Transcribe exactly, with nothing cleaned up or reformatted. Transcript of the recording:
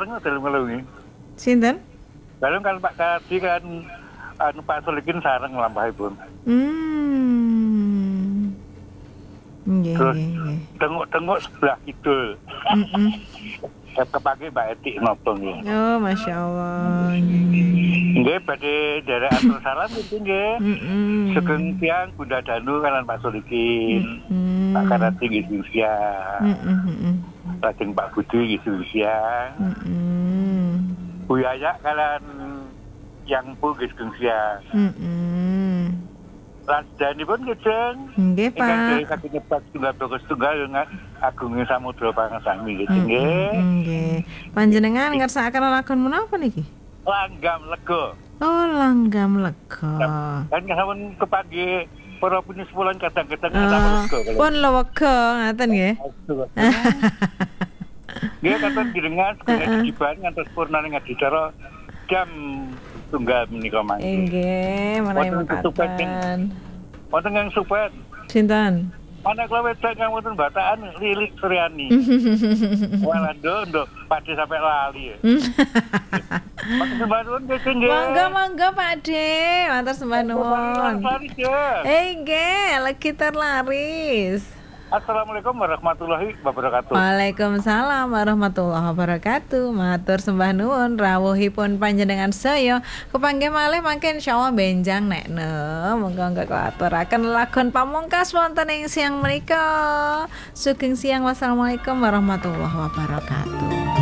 sareng dalam ngelungi. Sinten? Dalam kan Pak Kadi kan anu Pak Solikin sareng lampahipun. Hmm. Nggih, Terus nggih, nggih. tengok-tengok sebelah kidul. Mm-mm. Kepake Mbak Etik napa nggih. Oh, Masya Allah. Nggih, nggih, nggih. Nggih badhe derek atur salam itu nggih. Mm-mm. Sugeng siang Bunda Danu kalan Pak Solikin. Mm-mm. Pak Karati nggih siang. Mm-mm, mm-mm. Lajeng Pak Budi nggih siang. Mm-mm. Bu Yaya kalan yang Bu nggih siang. Mm-mm. Rajanipun ngejeng. Nggih, Ingkang Pak. dherek saking nyebat tunggal bagus tunggal dengan Agunging Samudra Pangasami nggih nggih. Nggih. Panjenengan ngersakaken lakon menapa niki? Langgam Lego. Oh, langgam lega. Kan sampun kepanggih para punispulan kadang-kadang Oh, sampun lego. pun lega ngaten nggih. Nggih katon jenengan sekolah dijiban ngantos purna ing adicara jam tunggal menika mangke. Nggih, menawi mekaten. Wonten yang supet. Sinten? Ana kula wedok kang wonten Bataan Lilik Suryani. Walando nduk padhe sampai lali. Pak sembah nuwun nggih. Monggo monggo Pak De, matur sembah nuwun. Eh nggih, lagi terlaris. Assalamualaikum warahmatullahi wabarakatuh. Waalaikumsalam warahmatullahi wabarakatuh. Matur sembah nuwun rawuhipun panjenengan saya. Kepanggih malih mangke insyaallah benjang nekne. Monggo aturaken lakon pamungkas wonten ing siang menika. Sugeng siang. Wassalamualaikum warahmatullahi wabarakatuh.